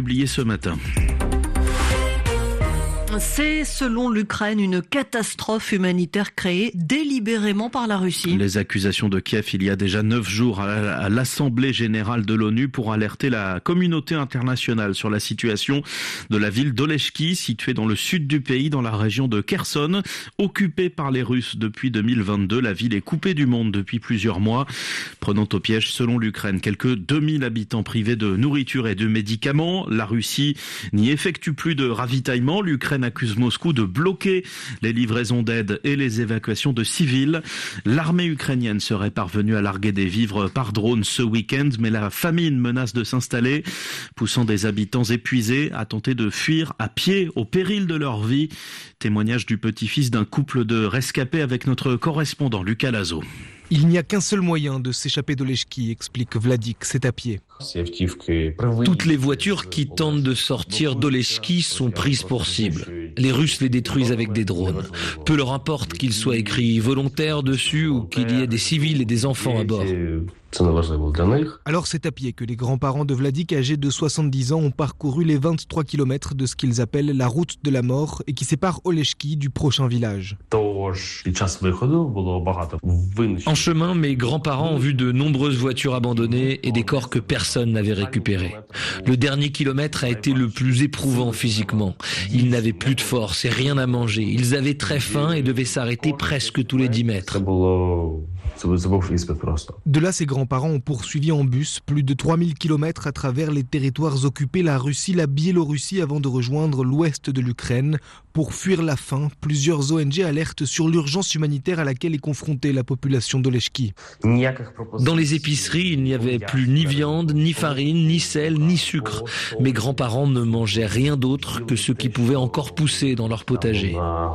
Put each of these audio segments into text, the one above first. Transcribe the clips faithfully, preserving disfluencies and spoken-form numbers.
publié ce matin. C'est, selon l'Ukraine, une catastrophe humanitaire créée délibérément par la Russie. Les accusations de Kiev il y a déjà neuf jours à l'Assemblée générale de l'ONU pour alerter la communauté internationale sur la situation de la ville d'Oleshki, située dans le sud du pays, dans la région de Kherson. Occupée par les Russes depuis deux mille vingt-deux, la ville est coupée du monde depuis plusieurs mois, prenant au piège, selon l'Ukraine, quelques deux mille habitants privés de nourriture et de médicaments. La Russie n'y effectue plus de ravitaillement. L'Ukraine accuse Moscou de bloquer les livraisons d'aide et les évacuations de civils. L'armée ukrainienne serait parvenue à larguer des vivres par drone ce week-end, mais la famine menace de s'installer, poussant des habitants épuisés à tenter de fuir à pied au péril de leur vie. Témoignage du petit-fils d'un couple de rescapés avec notre correspondant Lucas Lazo. Il n'y a qu'un seul moyen de s'échapper d'Oleshki, explique Vladik, c'est à pied. Toutes les voitures qui tentent de sortir d'Oleshki sont prises pour cible. Les Russes les détruisent avec des drones. Peu leur importe qu'il soit écrit volontaire dessus ou qu'il y ait des civils et des enfants à bord. Alors c'est à pied que les grands-parents de Vladik, âgés de soixante-dix ans, ont parcouru les vingt-trois kilomètres de ce qu'ils appellent la route de la mort et qui sépare Oleshki du prochain village. En chemin, mes grands-parents ont vu de nombreuses voitures abandonnées et des corps que personne n'avait récupérés. Le dernier kilomètre a été le plus éprouvant physiquement. Ils n'avaient plus de force et rien à manger. Ils avaient très faim et devaient s'arrêter presque tous les dix mètres. De là, ses grands-parents ont poursuivi en bus plus de trois mille kilomètres à travers les territoires occupés, la Russie, la Biélorussie, avant de rejoindre l'ouest de l'Ukraine. Pour fuir la faim, plusieurs O N G alertent sur l'urgence humanitaire à laquelle est confrontée la population d'Oleshki. Dans les épiceries, il n'y avait plus ni viande, ni farine, ni sel, ni sucre. Mes grands-parents ne mangeaient rien d'autre que ce qui pouvait encore pousser dans leur potager.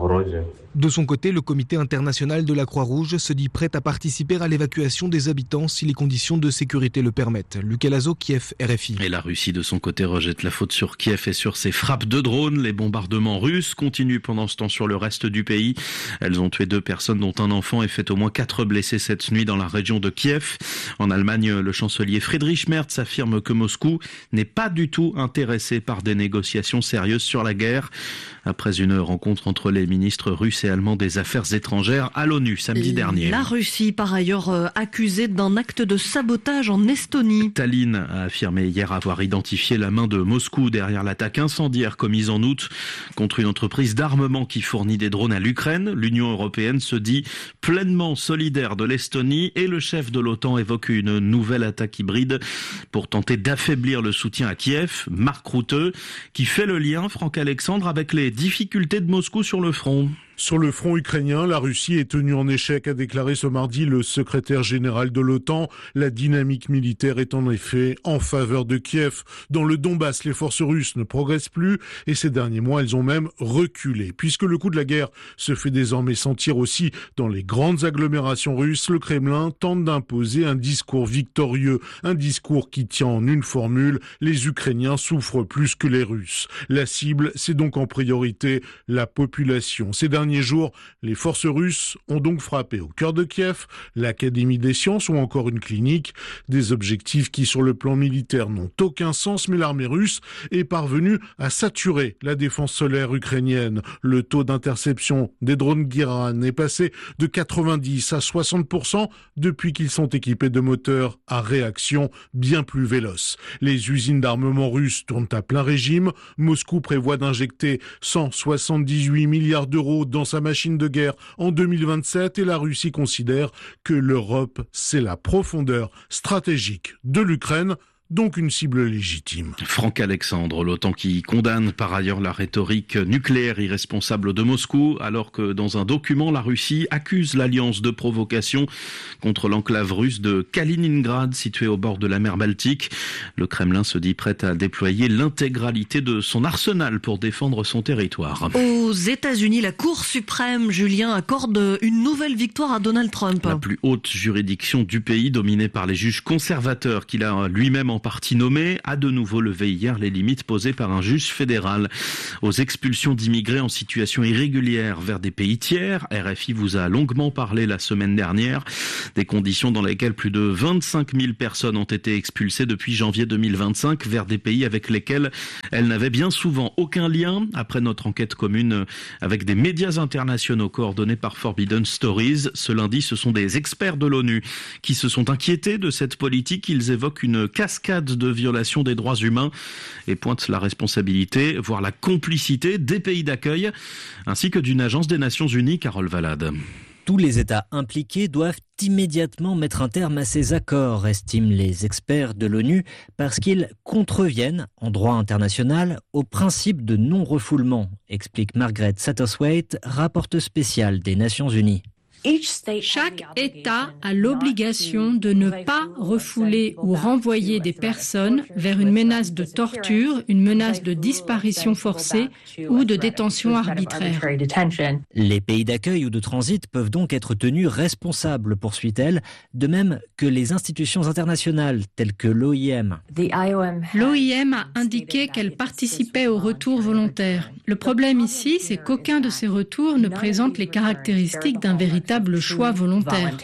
De son côté, le comité international de la Croix-Rouge se dit prêt à participer à l'évacuation des habitants si les conditions de sécurité le permettent. Lucas Lazo, Kiev, R F I. Et la Russie, de son côté, rejette la faute sur Kiev et sur ses frappes de drones. Les bombardements russes continuent pendant ce temps sur le reste du pays. Elles ont tué deux personnes, dont un enfant, et fait au moins quatre blessés cette nuit dans la région de Kiev. En Allemagne, le chancelier Friedrich Merz affirme que Moscou n'est pas du tout intéressé par des négociations sérieuses sur la guerre. Après une rencontre entre les ministres russes et allemands des Affaires étrangères à l'ONU samedi dernier. La Russie, par ailleurs, euh, accusée d'un acte de sabotage en Estonie. Tallinn a affirmé hier avoir identifié la main de Moscou derrière l'attaque incendiaire commise en août contre une entreprise d'armement qui fournit des drones à l'Ukraine. L'Union européenne se dit pleinement solidaire de l'Estonie et le chef de l'OTAN évoque une nouvelle attaque hybride pour tenter d'affaiblir le soutien à Kiev. Marc Rutte, qui fait le lien, Franck Alexandre, avec les difficultés de Moscou sur le front. Sur le front ukrainien, la Russie est tenue en échec, a déclaré ce mardi le secrétaire général de l'OTAN. La dynamique militaire est en effet en faveur de Kiev. Dans le Donbass, les forces russes ne progressent plus et ces derniers mois, elles ont même reculé. Puisque le coup de la guerre se fait désormais sentir aussi dans les grandes agglomérations russes, le Kremlin tente d'imposer un discours victorieux, un discours qui tient en une formule: les Ukrainiens souffrent plus que les Russes. La cible, c'est donc en priorité la population. Ces derniers jours, les forces russes ont donc frappé au cœur de Kiev, l'Académie des sciences ou encore une clinique. Des objectifs qui, sur le plan militaire, n'ont aucun sens, mais l'armée russe est parvenue à saturer la défense solaire ukrainienne. Le taux d'interception des drones Giran est passé de quatre-vingt-dix à soixante pour cent depuis qu'ils sont équipés de moteurs à réaction bien plus véloces. Les usines d'armement russes tournent à plein régime. Moscou prévoit d'injecter cent soixante-dix-huit milliards d'euros dans sa machine de guerre en deux mille vingt-sept et la Russie considère que l'Europe, c'est la profondeur stratégique de l'Ukraine. Donc une cible légitime. Franck Alexandre, l'OTAN qui condamne par ailleurs la rhétorique nucléaire irresponsable de Moscou, alors que dans un document, la Russie accuse l'alliance de provocation contre l'enclave russe de Kaliningrad, située au bord de la mer Baltique. Le Kremlin se dit prêt à déployer l'intégralité de son arsenal pour défendre son territoire. Aux États-Unis, la Cour suprême, Julien, accorde une nouvelle victoire à Donald Trump. La plus haute juridiction du pays, dominée par les juges conservateurs qu'il a lui-même empêché partie nommé, a de nouveau levé hier les limites posées par un juge fédéral aux expulsions d'immigrés en situation irrégulière vers des pays tiers. R F I vous a longuement parlé la semaine dernière des conditions dans lesquelles plus de vingt-cinq mille personnes ont été expulsées depuis janvier deux mille vingt-cinq vers des pays avec lesquels elles n'avaient bien souvent aucun lien. Après notre enquête commune avec des médias internationaux coordonnés par Forbidden Stories, ce lundi, ce sont des experts de l'ONU qui se sont inquiétés de cette politique. Ils évoquent une cascade de violations des droits humains et pointent la responsabilité, voire la complicité des pays d'accueil, ainsi que d'une agence des Nations Unies, Carole Valade. Tous les États impliqués doivent immédiatement mettre un terme à ces accords, estiment les experts de l'ONU, parce qu'ils contreviennent, en droit international, au principe de non-refoulement, explique Margaret Satterthwaite, rapporteure spéciale des Nations Unies. Chaque État a l'obligation de ne pas refouler ou renvoyer des personnes vers une menace de torture, une menace de disparition forcée ou de détention arbitraire. Les pays d'accueil ou de transit peuvent donc être tenus responsables, poursuit-elle, de même que les institutions internationales telles que l'O I M. L'O I M a indiqué qu'elle participait au retour volontaire. Le problème ici, c'est qu'aucun de ces retours ne présente les caractéristiques d'un véritable choix volontaire.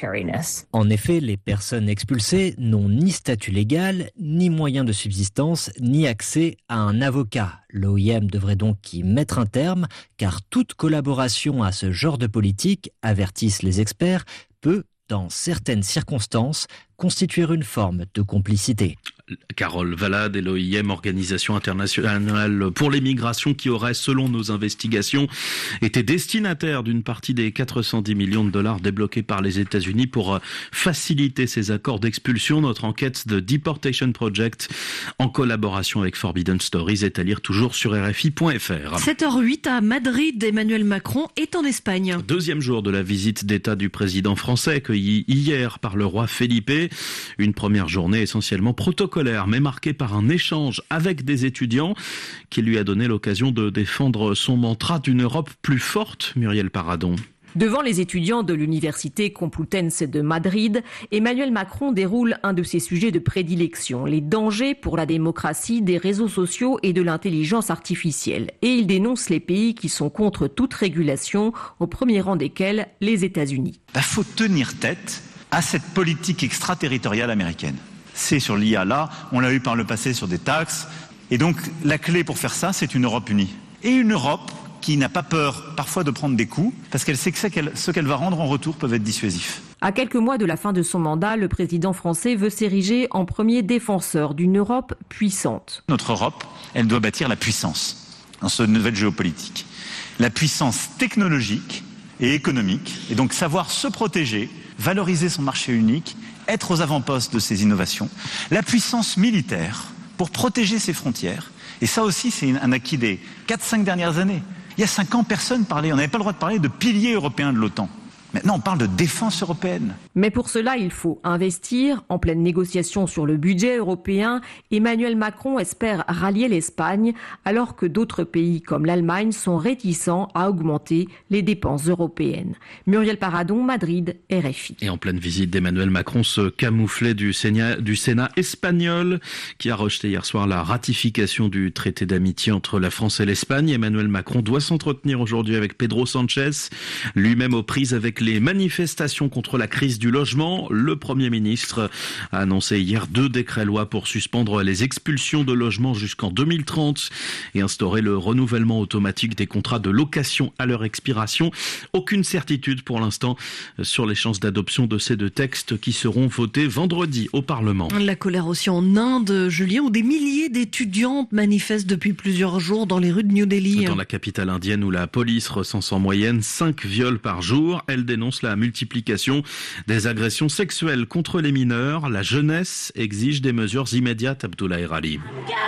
En effet, les personnes expulsées n'ont ni statut légal, ni moyen de subsistance, ni accès à un avocat. L'O I M devrait donc y mettre un terme, car toute collaboration à ce genre de politique, avertissent les experts, peut, dans certaines circonstances, constituer une forme de complicité. Carole Valade et l'O I M, Organisation internationale pour les migrations, qui aurait, selon nos investigations, été destinataire d'une partie des quatre cent dix millions de dollars débloqués par les États-Unis pour faciliter ces accords d'expulsion. Notre enquête de Deportation Project, en collaboration avec Forbidden Stories, est à lire toujours sur R F I point F R. sept heures huit à Madrid, Emmanuel Macron est en Espagne. Deuxième jour de la visite d'État du président français, accueilli hier par le roi Felipe. Une première journée essentiellement protocolaire, mais marquée par un échange avec des étudiants qui lui a donné l'occasion de défendre son mantra d'une Europe plus forte. Muriel Paradon. Devant les étudiants de l'université Complutense de Madrid, Emmanuel Macron déroule un de ses sujets de prédilection, les dangers pour la démocratie des réseaux sociaux et de l'intelligence artificielle. Et il dénonce les pays qui sont contre toute régulation, au premier rang desquels les États-Unis. Il faut tenir tête à cette politique extraterritoriale américaine. C'est sur l'I A là, on l'a eu par le passé sur des taxes. Et donc la clé pour faire ça, c'est une Europe unie. Et une Europe qui n'a pas peur parfois de prendre des coups, parce qu'elle sait que ce qu'elle va rendre en retour peuvent être dissuasifs. À quelques mois de la fin de son mandat, le président français veut s'ériger en premier défenseur d'une Europe puissante. Notre Europe, elle doit bâtir la puissance dans ce nouvelle géopolitique. La puissance technologique et économique, et donc savoir se protéger, valoriser son marché unique, être aux avant-postes de ses innovations. La puissance militaire pour protéger ses frontières. Et ça aussi, c'est un acquis des quatre cinq dernières années. Il y a cinq ans, personne ne parlait. On n'avait pas le droit de parler de pilier européen de l'OTAN. Maintenant, on parle de défense européenne. Mais pour cela, il faut investir. En pleine négociation sur le budget européen, Emmanuel Macron espère rallier l'Espagne, alors que d'autres pays comme l'Allemagne sont réticents à augmenter les dépenses européennes. Muriel Paradon, Madrid, R F I. Et en pleine visite d'Emmanuel Macron, ce camouflet du Sénat, du Sénat espagnol, qui a rejeté hier soir la ratification du traité d'amitié entre la France et l'Espagne. Emmanuel Macron doit s'entretenir aujourd'hui avec Pedro Sanchez, lui-même aux prises avec les manifestations contre la crise du logement. Le Premier ministre a annoncé hier deux décrets-lois pour suspendre les expulsions de logements jusqu'en deux mille trente et instaurer le renouvellement automatique des contrats de location à leur expiration. Aucune certitude pour l'instant sur les chances d'adoption de ces deux textes qui seront votés vendredi au Parlement. La colère aussi en Inde, Julien, où des milliers d'étudiantes manifestent depuis plusieurs jours dans les rues de New Delhi. Dans la capitale indienne, où la police recense en moyenne cinq viols par jour, elle dénonce la multiplication des agressions sexuelles contre les mineurs. La jeunesse exige des mesures immédiates. Abdoulaye Rali.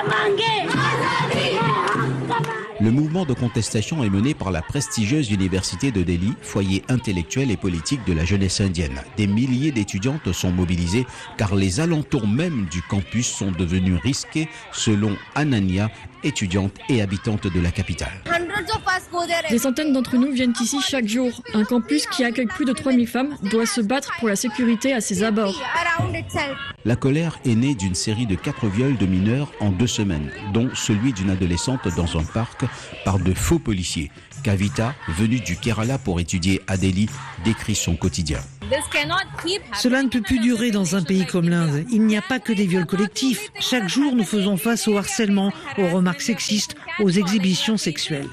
Le mouvement de contestation est mené par la prestigieuse université de Delhi, foyer intellectuel et politique de la jeunesse indienne. Des milliers d'étudiantes sont mobilisées car les alentours même du campus sont devenus risqués, selon Ananya, étudiante et habitante de la capitale. Des centaines d'entre nous viennent ici chaque jour. Un campus qui accueille plus de trois mille femmes doit se battre pour la sécurité à ses abords. La colère est née d'une série de quatre viols de mineurs en deux semaines, dont celui d'une adolescente dans un parc par de faux policiers. Kavita, venue du Kerala pour étudier à Delhi, décrit son quotidien. Cela ne peut plus durer dans un pays comme l'Inde. Il n'y a pas que des viols collectifs. Chaque jour, nous faisons face au harcèlement, aux remarques sexistes, aux exhibitions sexuelles.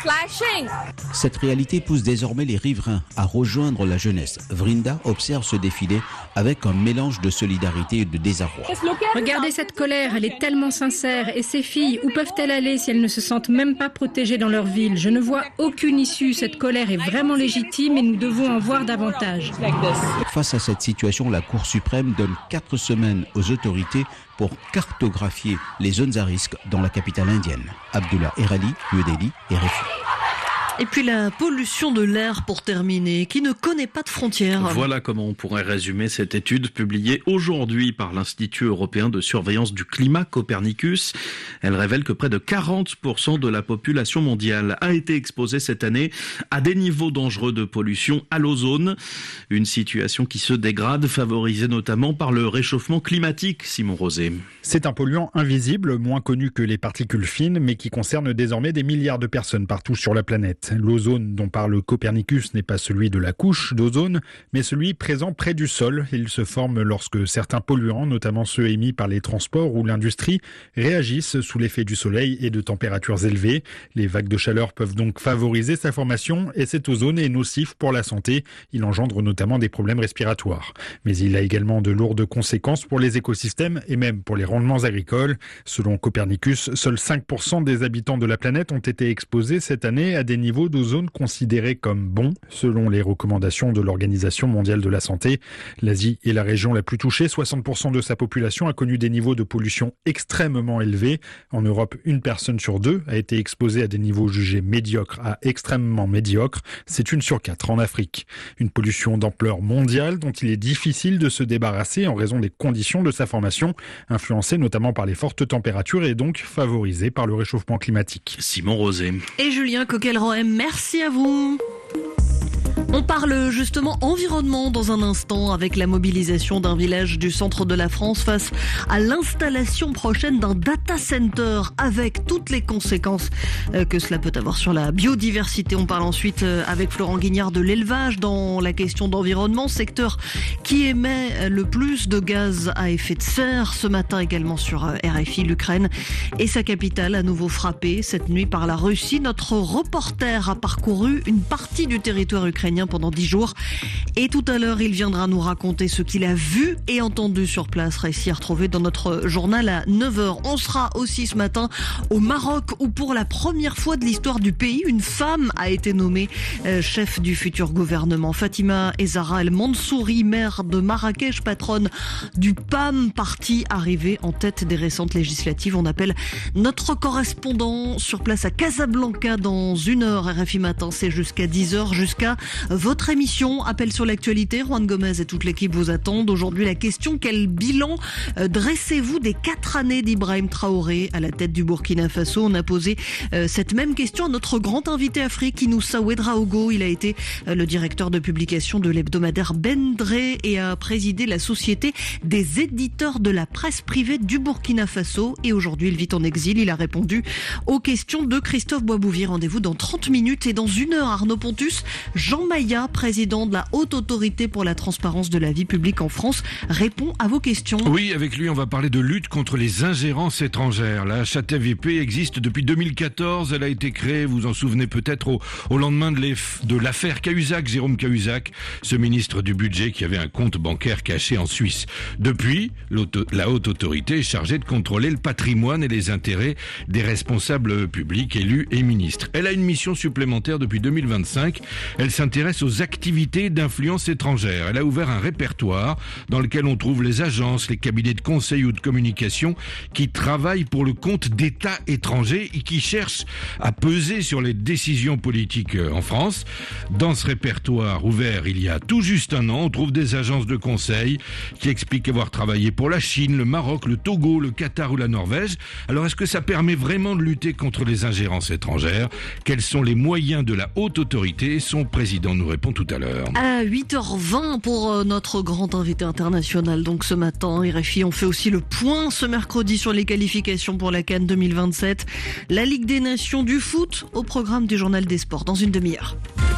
Cette réalité pousse désormais les riverains à rejoindre la jeunesse. Vrinda observe ce défilé avec un mélange de solidarité et de désarroi. Regardez cette colère, elle est tellement sincère. Et ces filles, où peuvent-elles aller si elles ne se sentent même pas protégées dans leur ville? Je ne vois aucune issue. Cette colère est vraiment légitime et nous devons en voir davantage. Face à cette situation, la Cour suprême donne quatre semaines aux autorités pour cartographier les zones à risque dans la capitale indienne. Abdullah Erali, New Delhi, R F I. Et puis la pollution de l'air pour terminer, qui ne connaît pas de frontières. Voilà comment on pourrait résumer cette étude publiée aujourd'hui par l'Institut européen de surveillance du climat Copernicus. Elle révèle que près de quarante pour cent de la population mondiale a été exposée cette année à des niveaux dangereux de pollution à l'ozone. Une situation qui se dégrade, favorisée notamment par le réchauffement climatique, Simon Rosé. C'est un polluant invisible, moins connu que les particules fines, mais qui concerne désormais des milliards de personnes partout sur la planète. L'ozone dont parle Copernicus n'est pas celui de la couche d'ozone, mais celui présent près du sol. Il se forme lorsque certains polluants, notamment ceux émis par les transports ou l'industrie, réagissent sous l'effet du soleil et de températures élevées. Les vagues de chaleur peuvent donc favoriser sa formation et cet ozone est nocif pour la santé. Il engendre notamment des problèmes respiratoires. Mais il a également de lourdes conséquences pour les écosystèmes et même pour les rendements agricoles. Selon Copernicus, seuls cinq pour cent des habitants de la planète ont été exposés cette année à des niveaux d'ozone considérés comme bons, selon les recommandations de l'Organisation mondiale de la santé. L'Asie est la région la plus touchée. soixante pour cent de sa population a connu des niveaux de pollution extrêmement élevés. En Europe, une personne sur deux a été exposée à des niveaux jugés médiocres à extrêmement médiocres. C'est une sur quatre en Afrique. Une pollution d'ampleur mondiale dont il est difficile de se débarrasser en raison des conditions de sa formation, influencée notamment par les fortes températures et donc favorisée par le réchauffement climatique. Simon Rosé. Et Julien Coquelroem, merci à vous. On parle justement environnement dans un instant avec la mobilisation d'un village du centre de la France face à l'installation prochaine d'un data center avec toutes les conséquences que cela peut avoir sur la biodiversité. On parle ensuite avec Florent Guignard de l'élevage dans la question d'environnement, secteur qui émet le plus de gaz à effet de serre. Ce matin également sur R F I, l'Ukraine et sa capitale à nouveau frappée cette nuit par la Russie. Notre reporter a parcouru une partie du territoire ukrainien pendant dix jours. Et tout à l'heure, il viendra nous raconter ce qu'il a vu et entendu sur place. Récit à retrouver dans notre journal à neuf heures. On sera aussi ce matin au Maroc où pour la première fois de l'histoire du pays, une femme a été nommée euh, chef du futur gouvernement. Fatima Ezara El Mansouri, maire de Marrakech, patronne du P A M, parti arrivé en tête des récentes législatives. On appelle notre correspondant sur place à Casablanca dans une heure. R F I Matin, c'est jusqu'à dix heures, jusqu'à votre émission. Appel sur l'actualité. Juan Gomez et toute l'équipe vous attendent. Aujourd'hui, la question: quel bilan euh, dressez-vous des quatre années d'Ibrahim Traoré à la tête du Burkina Faso? On a posé euh, cette même question à notre grand invité Afrique, Inoussa Ouedraogo. Il a été euh, le directeur de publication de l'hebdomadaire Bendré et a présidé la société des éditeurs de la presse privée du Burkina Faso. Et aujourd'hui, il vit en exil. Il a répondu aux questions de Christophe Boisbouvier. Rendez-vous dans trente minutes et dans une heure, Arnaud Pontus, Jean Maillat, président de la Haute Autorité pour la transparence de la vie publique en France, répond à vos questions. Oui, avec lui, on va parler de lutte contre les ingérences étrangères. La H A T V P existe depuis deux mille quatorze. Elle a été créée, vous en souvenez peut-être, au, au lendemain de, de l'affaire Cahuzac, Jérôme Cahuzac, ce ministre du budget qui avait un compte bancaire caché en Suisse. Depuis, la Haute Autorité est chargée de contrôler le patrimoine et les intérêts des responsables publics, élus et ministres. Elle a une mission supplémentaire depuis deux mille vingt-cinq. Elle s'intéresse s'intéresse aux activités d'influence étrangère. Elle a ouvert un répertoire dans lequel on trouve les agences, les cabinets de conseil ou de communication qui travaillent pour le compte d'États étrangers et qui cherchent à peser sur les décisions politiques en France. Dans ce répertoire ouvert il y a tout juste un an, on trouve des agences de conseil qui expliquent avoir travaillé pour la Chine, le Maroc, le Togo, le Qatar ou la Norvège. Alors est-ce que ça permet vraiment de lutter contre les ingérences étrangères ? Quels sont les moyens de la haute autorité ? Son président nous répond tout à l'heure. À huit heures vingt pour notre grand invité international. Donc ce matin, R F I, on fait aussi le point ce mercredi sur les qualifications pour la CAN deux mille vingt-sept. La Ligue des Nations du foot au programme du Journal des Sports dans une demi-heure.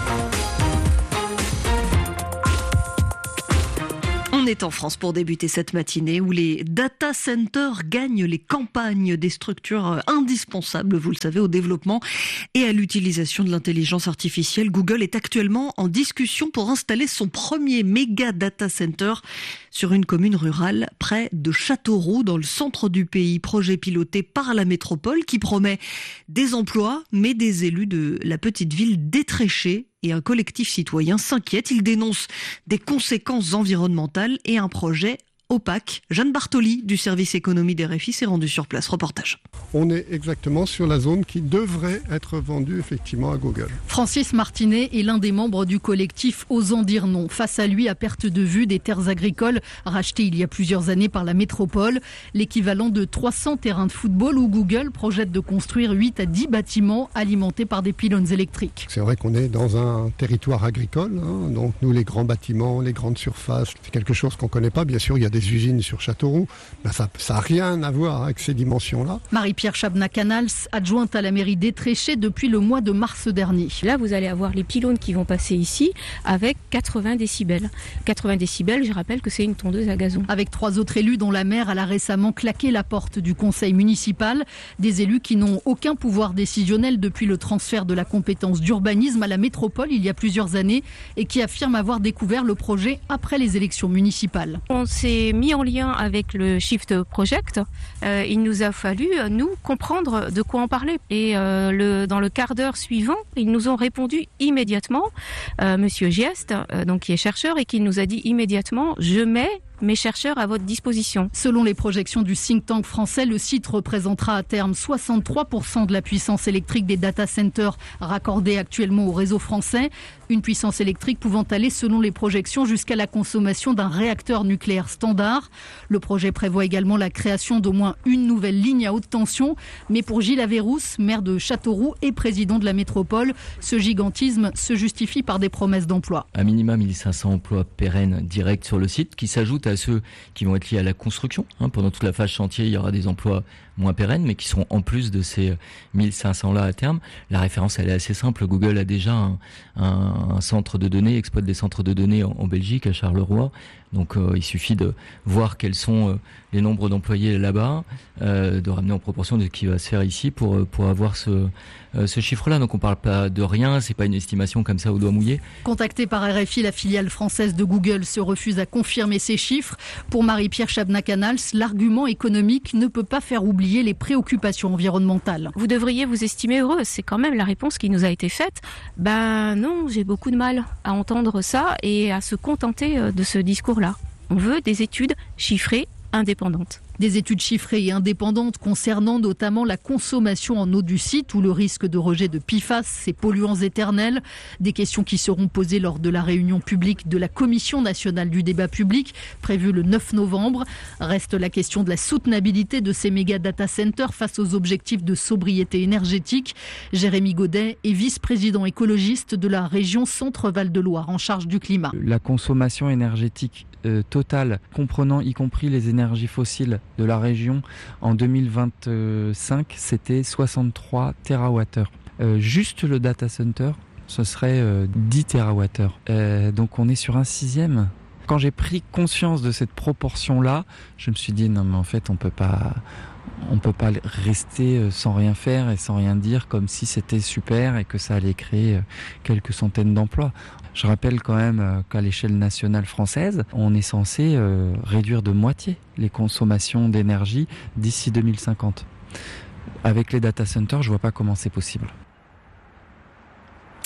On est en France pour débuter cette matinée où les data centers gagnent les campagnes des structures indispensables, vous le savez, au développement et à l'utilisation de l'intelligence artificielle. Google est actuellement en discussion pour installer son premier méga data center sur une commune rurale près de Châteauroux, dans le centre du pays. Projet piloté par la métropole qui promet des emplois, mais des élus de la petite ville d'Étréché et un collectif citoyen s'inquiète. Il dénonce des conséquences environnementales et un projet opaque. Jeanne Bartoli du service économie des R F I s'est rendue sur place. Reportage. On est exactement sur la zone qui devrait être vendue effectivement à Google. Francis Martinet est l'un des membres du collectif Osons dire non. Face à lui, à perte de vue, des terres agricoles rachetées il y a plusieurs années par la métropole, l'équivalent de trois cents terrains de football où Google projette de construire huit à dix bâtiments alimentés par des pylônes électriques. C'est vrai qu'on est dans un territoire agricole, hein, donc nous les grands bâtiments, les grandes surfaces, c'est quelque chose qu'on ne connaît pas. Bien sûr, il y a des usines sur Châteauroux, ben ça n'a rien à voir avec ces dimensions-là. Marie-Pierre Chabna-Canals, adjointe à la mairie d'Étréché depuis le mois de mars dernier. Là, vous allez avoir les pylônes qui vont passer ici avec quatre-vingts décibels. quatre-vingts décibels, je rappelle que c'est une tondeuse à gazon. Avec trois autres élus dont la maire, elle a récemment claqué la porte du conseil municipal. Des élus qui n'ont aucun pouvoir décisionnel depuis le transfert de la compétence d'urbanisme à la métropole il y a plusieurs années et qui affirment avoir découvert le projet après les élections municipales. On s'est mis en lien avec le Shift Project. Euh, il nous a fallu, nous, comprendre de quoi on parlait. Et euh, le, dans le quart d'heure suivant, ils nous ont répondu immédiatement, euh, Monsieur Giest, euh, donc qui est chercheur, et qui nous a dit immédiatement, je mets mes chercheurs à votre disposition. Selon les projections du think tank français, le site représentera à terme soixante-trois pour cent de la puissance électrique des data centers raccordés actuellement au réseau français. Une puissance électrique pouvant aller, selon les projections, jusqu'à la consommation d'un réacteur nucléaire standard. Le projet prévoit également la création d'au moins une nouvelle ligne à haute tension. Mais pour Gilles Averrousse, maire de Châteauroux et président de la métropole, ce gigantisme se justifie par des promesses d'emploi. À minima mille cinq cents emplois pérennes directs sur le site qui s'ajoutent à ceux qui vont être liés à la construction. Hein, pendant toute la phase chantier, il y aura des emplois moins pérennes, mais qui seront en plus de ces mille cinq cents là à terme. La référence, elle est assez simple. Google a déjà un, un, un centre de données, exploite des centres de données en, en Belgique, à Charleroi. Donc euh, il suffit de voir quels sont euh, les nombres d'employés là-bas, euh, de ramener en proportion de ce qui va se faire ici pour pour avoir ce euh, ce chiffre-là. Donc on parle pas de rien, c'est pas une estimation comme ça au doigt mouillé. Contactée par R F I, la filiale française de Google se refuse à confirmer ces chiffres. Pour Marie-Pierre Chabna-Canals, l'argument économique ne peut pas faire oublier les préoccupations environnementales. Vous devriez vous estimer heureuse, c'est quand même la réponse qui nous a été faite. Ben non, j'ai beaucoup de mal à entendre ça et à se contenter de ce discours-là. On veut des études chiffrées, indépendantes. Des études chiffrées et indépendantes concernant notamment la consommation en eau du site ou le risque de rejet de P F A S, ces polluants éternels. Des questions qui seront posées lors de la réunion publique de la Commission nationale du débat public, prévue le neuf novembre. Reste la question de la soutenabilité de ces méga data centers face aux objectifs de sobriété énergétique. Jérémy Godet est vice-président écologiste de la région Centre-Val de Loire en charge du climat. La consommation énergétique euh, totale, comprenant y compris les énergies fossiles de la région en deux mille vingt-cinq, c'était soixante-trois térawattheures. Euh, juste le data center, ce serait euh, dix térawattheures. Euh, donc on est sur un sixième. Quand j'ai pris conscience de cette proportion-là, je me suis dit non mais en fait on peut pas, on peut pas rester sans rien faire et sans rien dire comme si c'était super et que ça allait créer quelques centaines d'emplois. Je rappelle quand même qu'à l'échelle nationale française, on est censé euh, réduire de moitié les consommations d'énergie d'ici deux mille cinquante. Avec les data centers, je vois pas comment c'est possible.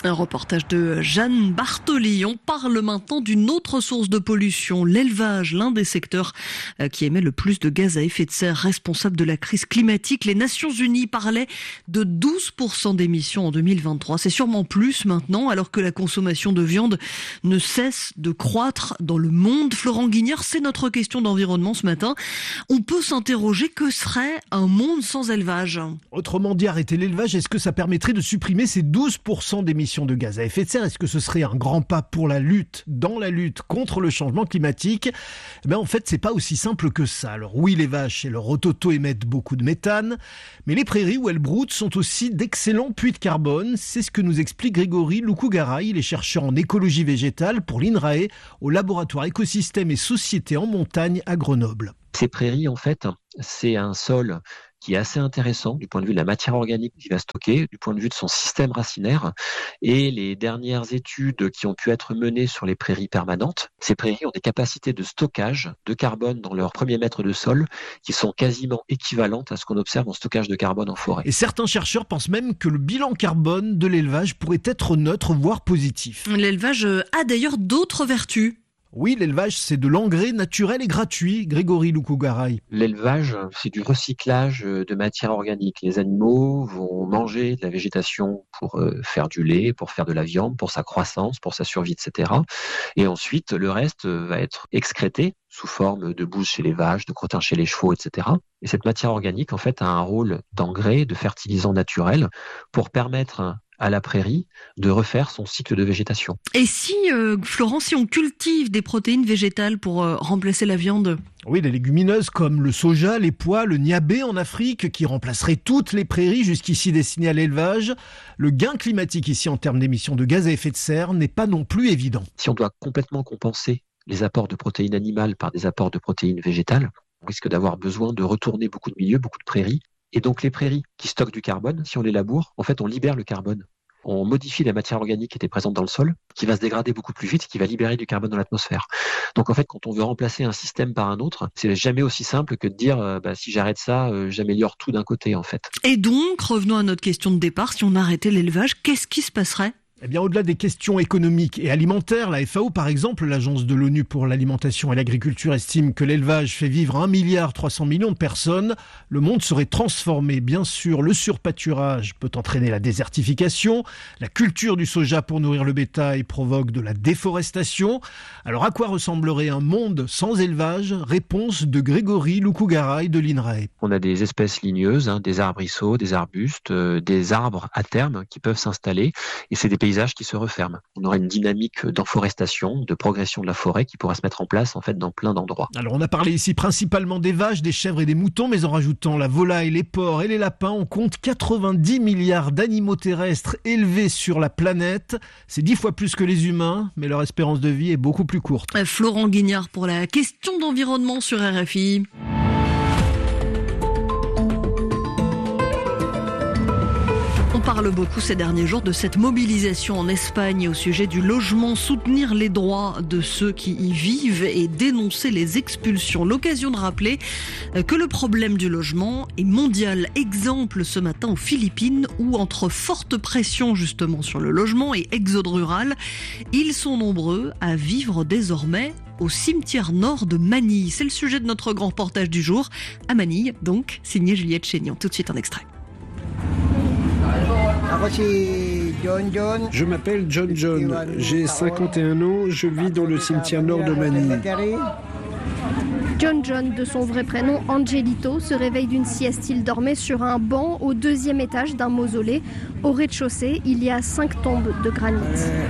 Un reportage de Jeanne Bartoli. On parle maintenant d'une autre source de pollution, l'élevage, l'un des secteurs qui émet le plus de gaz à effet de serre responsable de la crise climatique. Les Nations Unies parlaient de douze pour cent d'émissions en deux mille vingt-trois. C'est sûrement plus maintenant, alors que la consommation de viande ne cesse de croître dans le monde. Florent Guignard, c'est notre question d'environnement ce matin. On peut s'interroger, que serait un monde sans élevage ? Autrement dit, arrêter l'élevage, est-ce que ça permettrait de supprimer ces douze pour cent d'émissions de gaz à effet de serre? Est-ce que ce serait un grand pas pour la lutte, dans la lutte contre le changement climatique? Eh bien, en fait, c'est pas aussi simple que ça. Alors oui, les vaches et leur rototo émettent beaucoup de méthane, mais les prairies où elles broutent sont aussi d'excellents puits de carbone. C'est ce que nous explique Grégory Loukou-Garay. Il est chercheur en écologie végétale pour l'INRAE au laboratoire écosystèmes et sociétés en montagne à Grenoble. Ces prairies, en fait, c'est un sol qui est assez intéressant du point de vue de la matière organique qu'il va stocker, du point de vue de son système racinaire. Et les dernières études qui ont pu être menées sur les prairies permanentes, ces prairies ont des capacités de stockage de carbone dans leur premier mètre de sol qui sont quasiment équivalentes à ce qu'on observe en stockage de carbone en forêt. Et certains chercheurs pensent même que le bilan carbone de l'élevage pourrait être neutre, voire positif. L'élevage a d'ailleurs d'autres vertus. Oui, l'élevage, c'est de l'engrais naturel et gratuit, Grégory Loukou-Garay. L'élevage, c'est du recyclage de matière organique. Les animaux vont manger de la végétation pour faire du lait, pour faire de la viande, pour sa croissance, pour sa survie, et cetera. Et ensuite, le reste va être excrété sous forme de bouse chez les vaches, de crottin chez les chevaux, et cetera. Et cette matière organique, en fait, a un rôle d'engrais, de fertilisant naturel pour permettre à la prairie de refaire son cycle de végétation. Et si, euh, Florent, si on cultive des protéines végétales pour euh, remplacer la viande ? Oui, les légumineuses comme le soja, les pois, le niabé en Afrique, qui remplaceraient toutes les prairies jusqu'ici destinées à l'élevage. Le gain climatique ici en termes d'émissions de gaz à effet de serre n'est pas non plus évident. Si on doit complètement compenser les apports de protéines animales par des apports de protéines végétales, on risque d'avoir besoin de retourner beaucoup de milieux, beaucoup de prairies. Et donc les prairies qui stockent du carbone, si on les laboure, en fait on libère le carbone. On modifie la matière organique qui était présente dans le sol, qui va se dégrader beaucoup plus vite, qui va libérer du carbone dans l'atmosphère. Donc en fait, quand on veut remplacer un système par un autre, c'est jamais aussi simple que de dire euh, bah, si j'arrête ça, euh, j'améliore tout d'un côté en fait. Et donc, revenons à notre question de départ, si on arrêtait l'élevage, qu'est-ce qui se passerait ? Eh bien, au-delà des questions économiques et alimentaires, la F A O, par exemple, l'agence de l'ONU pour l'alimentation et l'agriculture, estime que l'élevage fait vivre un milliard trois cents millions de personnes. Le monde serait transformé. Bien sûr, le surpâturage peut entraîner la désertification. La culture du soja pour nourrir le bétail provoque de la déforestation. Alors, à quoi ressemblerait un monde sans élevage ? Réponse de Grégory Loukou-Garay de l'INRAE. On a des espèces ligneuses, hein, des arbrisseaux, des arbustes, euh, des arbres à terme qui peuvent s'installer. Et c'est des paysages qui se referment. On aurait une dynamique d'enforestation, de progression de la forêt qui pourra se mettre en place en fait dans plein d'endroits. Alors on a parlé ici principalement des vaches, des chèvres et des moutons, mais en rajoutant la volaille, les porcs et les lapins, on compte quatre-vingt-dix milliards d'animaux terrestres élevés sur la planète. C'est dix fois plus que les humains, mais leur espérance de vie est beaucoup plus courte. Florent Guignard pour la question d'environnement sur R F I. On parle beaucoup ces derniers jours de cette mobilisation en Espagne au sujet du logement, soutenir les droits de ceux qui y vivent et dénoncer les expulsions. L'occasion de rappeler que le problème du logement est mondial. Exemple ce matin aux Philippines où, entre forte pression justement sur le logement et exode rural, ils sont nombreux à vivre désormais au cimetière nord de Manille. C'est le sujet de notre grand reportage du jour à Manille, donc signé Juliette Chénion. Tout de suite un extrait. Je m'appelle John John, j'ai cinquante et un ans, je vis dans le cimetière nord de Manille. John John, de son vrai prénom Angelito, se réveille d'une sieste. Il dormait sur un banc au deuxième étage d'un mausolée. Au rez-de-chaussée, il y a cinq tombes de granit.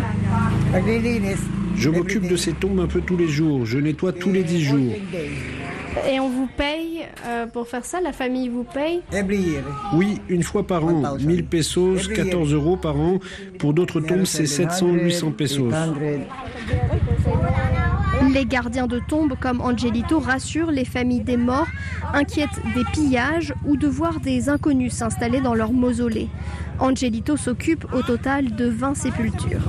Je m'occupe de ces tombes un peu tous les jours, je nettoie tous les dix jours. Et on vous paye euh, pour faire ça? La famille vous paye? Oui, une fois par an, mille pesos, quatorze euros par an. Pour d'autres tombes, c'est sept cents, huit cents pesos. Les gardiens de tombes comme Angelito rassurent les familles des morts, inquiètes des pillages ou de voir des inconnus s'installer dans leur mausolée. Angelito s'occupe au total de vingt sépultures.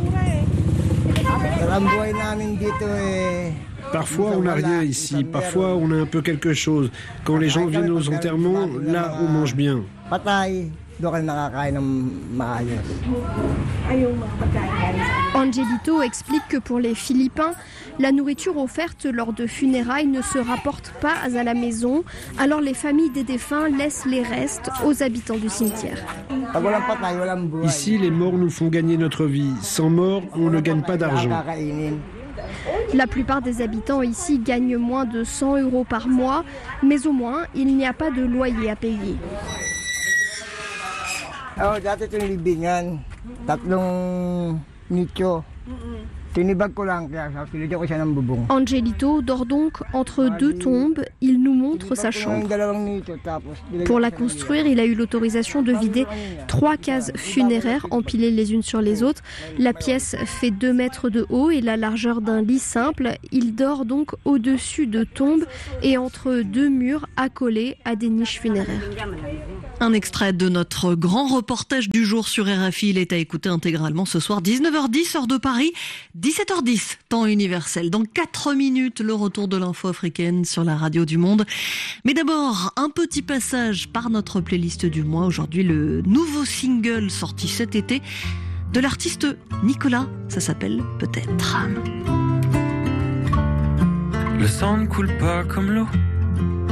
Parfois on n'a rien ici, parfois on a un peu quelque chose. Quand les gens viennent aux enterrements, là on mange bien. Angelito explique que pour les Philippins, la nourriture offerte lors de funérailles ne se rapporte pas à la maison, alors les familles des défunts laissent les restes aux habitants du cimetière. Ici, les morts nous font gagner notre vie. Sans mort, on ne gagne pas d'argent. La plupart des habitants ici gagnent moins de cent euros par mois, mais au moins, il n'y a pas de loyer à payer. Angelito dort donc entre deux tombes. Il nous montre sa chambre. Pour la construire, il a eu l'autorisation de vider trois cases funéraires empilées les unes sur les autres. La pièce fait deux mètres de haut et la largeur d'un lit simple. Il dort donc au-dessus de tombes et entre deux murs accolés à des niches funéraires. Un extrait de notre grand reportage du jour sur R F I. Il est à écouter intégralement ce soir, dix-neuf heures dix, heure de Paris, dix-sept heures dix, temps universel. Dans quatre minutes, le retour de l'info africaine sur la radio du monde. Mais d'abord, un petit passage par notre playlist du mois. Aujourd'hui, le nouveau single sorti cet été de l'artiste Nicolas. Ça s'appelle Peut-être. Le sang ne coule pas comme l'eau.